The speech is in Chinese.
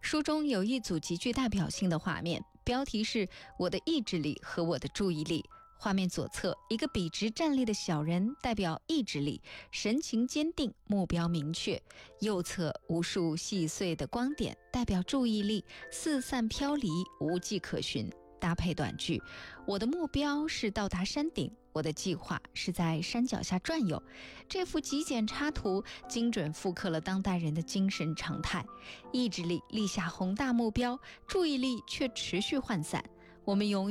书中有一组极具代表性的画面，标题是我的意志力和我的注意力。画面左侧，一个笔直站立的小人代表意志力，神情坚定，目标明确；右侧无数细碎的光点代表注意力，四散飘离，无迹可寻。搭配短句：我的目标是到达山顶，我的计划是在山脚下转悠。这幅极简插图精准复刻了当代人的精神常态，意志力立下宏大目标，注意力却持续涣散。我们永远